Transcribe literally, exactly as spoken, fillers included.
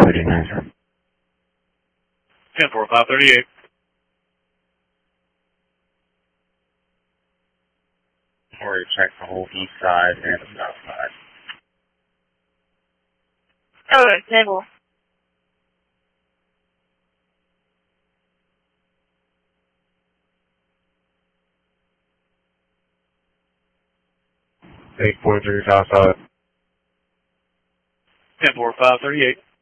thirty-nine, sir. ten four, five thirty-eight. Or check the whole east side and the south side. Oh, table. eight point three south side. ten four, five thirty-eight.